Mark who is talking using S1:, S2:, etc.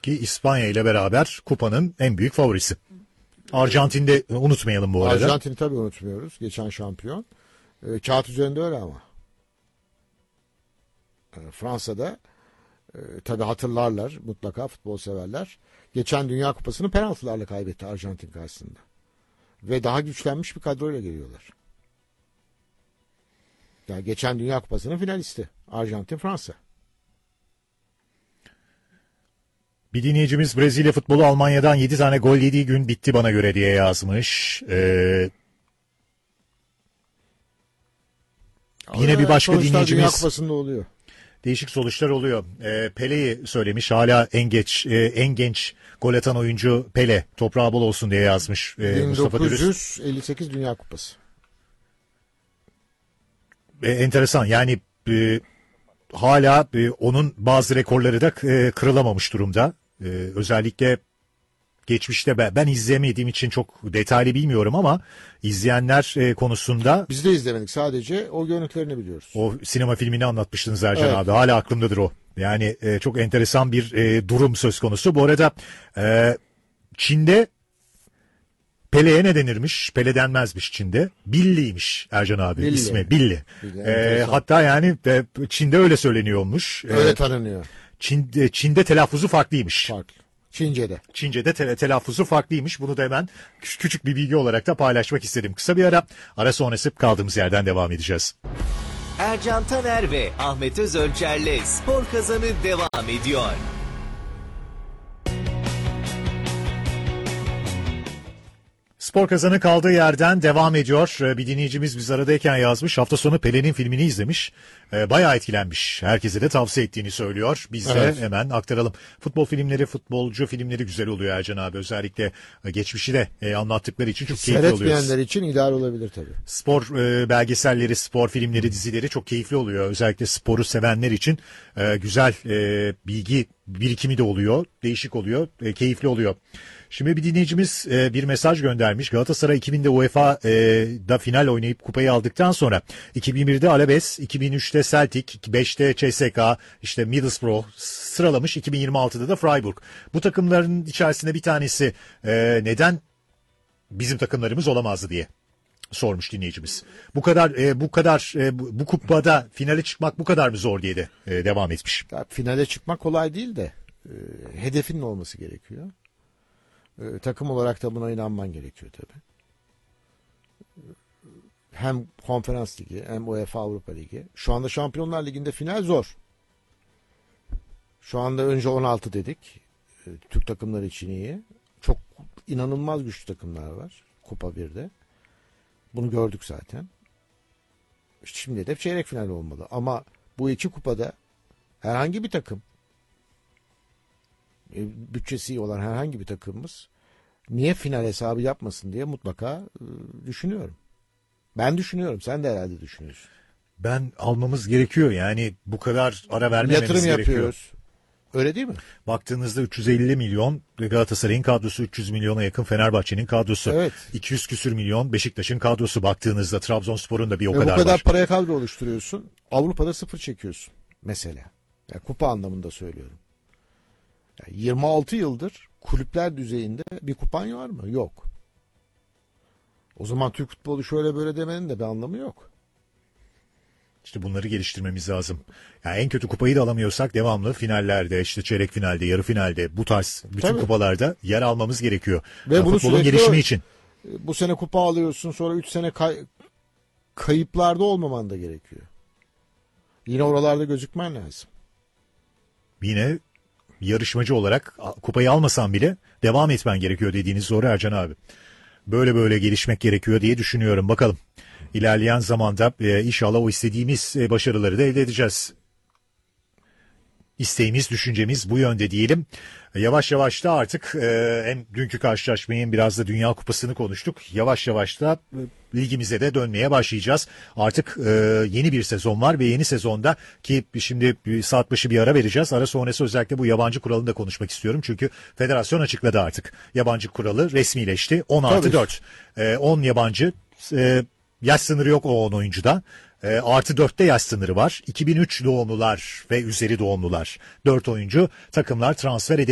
S1: ki İspanya ile beraber kupanın en büyük favorisi. Arjantin'de unutmayalım bu arada.
S2: Arjantin'i tabii unutmuyoruz. Geçen şampiyon. Kağıt üzerinde öyle ama. Fransa'da tabii hatırlarlar mutlaka futbol severler. Geçen Dünya Kupası'nı penaltılarla kaybetti Arjantin karşısında. Ve daha güçlenmiş bir kadroyla geliyorlar. Yani geçen Dünya Kupası'nın finalisti. Arjantin-Fransa.
S1: Bir dinleyicimiz Brezilya futbolu Almanya'dan 7 tane gol yediği gün bitti bana göre diye yazmış. Yine bir başka dinleyicimiz.
S2: Dünya Kupası'nda oluyor.
S1: Değişik sonuçlar oluyor. Pele'yi söylemiş. Hala en genç gol atan oyuncu Pele. Toprağı bol olsun diye yazmış Mustafa Dürüst.
S2: 1958 Dünya Kupası.
S1: Enteresan. Yani hala onun bazı rekorları da kırılamamış durumda. Özellikle geçmişte ben izlemediğim için çok detaylı bilmiyorum ama izleyenler konusunda...
S2: Biz de izlemedik, sadece o görüntülerini biliyoruz.
S1: O sinema filmini anlatmıştınız Ercan
S2: evet.
S1: abi. Hala aklımdadır o. Yani çok enteresan bir durum söz konusu. Bu arada Çin'de Pele'ye ne denirmiş? Pele denmezmiş Çin'de. Billi'ymiş Ercan abi.
S2: Billi.
S1: İsmi Billi. Hatta yani Çin'de öyle söyleniyormuş.
S2: Öyle tanınıyor.
S1: Çin'de telaffuzu farklıymış.
S2: Farklı. Çince'de
S1: telaffuzu farklıymış. Bunu da hemen küçük bir bilgi olarak da paylaşmak istedim. Kısa bir ara sonrası kaldığımız yerden devam edeceğiz.
S3: Ercan Taner ve Ahmet Özölçer'le Spor Kazanı devam ediyor.
S1: Spor Kazanı kaldığı yerden devam ediyor. Bir dinleyicimiz biz aradayken yazmış. Hafta sonu Pelé'nin filmini izlemiş. Bayağı etkilenmiş. Herkese de tavsiye ettiğini söylüyor. Biz de hemen aktaralım. Futbol filmleri, futbolcu filmleri güzel oluyor Ercan abi. Özellikle geçmişi de anlattıkları için çok keyifli oluyor.
S2: Seyretmeyenler için ideal olabilir tabii.
S1: Spor belgeselleri, spor filmleri, dizileri çok keyifli oluyor. Özellikle sporu sevenler için güzel bilgi birikimi de oluyor. Değişik oluyor, keyifli oluyor. Şimdi bir dinleyicimiz bir mesaj göndermiş. Galatasaray 2000'de UEFA'da final oynayıp kupayı aldıktan sonra 2001'de Alaves, 2003'te Celtic, 5'te CSKA, işte Middlesbrough sıralamış. 2026'da da Freiburg. Bu takımların içerisinde bir tanesi neden bizim takımlarımız olamazdı diye sormuş dinleyicimiz. Bu kupada finale çıkmak bu kadar mı zor diye de devam etmiş.
S2: Ya, finale çıkmak kolay değil de hedefinin olması gerekiyor. Takım olarak da buna inanman gerekiyor tabii. Hem Konferans Ligi hem UEFA Avrupa Ligi. Şu anda Şampiyonlar Ligi'nde final zor. Şu anda önce 16 dedik. Türk takımları için iyi. Çok inanılmaz güçlü takımlar var Kupa 1'de. Bunu gördük zaten. Şimdi de çeyrek final olmalı. Ama bu iki kupada herhangi bir takım, bütçesi iyi olan herhangi bir takımımız niye final hesabı yapmasın diye mutlaka düşünüyorum. Ben düşünüyorum. Sen de herhalde düşünüyorsun.
S1: Ben almamız gerekiyor. Yani bu kadar ara vermememiz
S2: gerekiyor. Yatırım yapıyoruz. Öyle değil mi?
S1: Baktığınızda 350 milyon Galatasaray'ın kadrosu, 300 milyona yakın Fenerbahçe'nin kadrosu.
S2: Evet.
S1: 200 küsür milyon Beşiktaş'ın kadrosu, baktığınızda Trabzonspor'un da bir o kadar var.
S2: Bu kadar paraya kadro oluşturuyorsun. Avrupa'da sıfır çekiyorsun mesela. Yani kupa anlamında söylüyorum. Yani 26 yıldır kulüpler düzeyinde bir kupan var mı? Yok. O zaman Türk futbolu şöyle böyle demenin de bir anlamı yok.
S1: İşte bunları geliştirmemiz lazım. Yani en kötü kupayı da alamıyorsak devamlı finallerde, işte çeyrek finalde, yarı finalde, bu tarz bütün kupalarda yer almamız gerekiyor.
S2: Ve
S1: yani
S2: bunu
S1: futbolun gelişimi için.
S2: Bu sene kupa alıyorsun, sonra 3 sene kayıplarda olmaman da gerekiyor. Yine oralarda gözükmen lazım.
S1: Yine yarışmacı olarak kupayı almasan bile devam etmen gerekiyor dediğiniz doğru Ercan abi. Böyle gelişmek gerekiyor diye düşünüyorum. Bakalım. İlerleyen zamanda inşallah o istediğimiz başarıları da elde edeceğiz. İsteğimiz, düşüncemiz bu yönde diyelim. Yavaş yavaş da artık hem dünkü karşılaşmayı hem biraz da Dünya Kupası'nı konuştuk. Yavaş yavaş da ligimize de dönmeye başlayacağız. Artık yeni bir sezon var ve yeni sezonda ki şimdi saat başı bir ara vereceğiz. Ara sonrası özellikle bu yabancı kuralını da konuşmak istiyorum. Çünkü federasyon açıkladı artık. Yabancı kuralı resmileşti. 10+4. 10 yabancı, yaş sınırı yok o 10 oyuncuda. Artı 4'te yaş sınırı var. 2003 doğumlular ve üzeri doğumlular 4 oyuncu takımlar transfer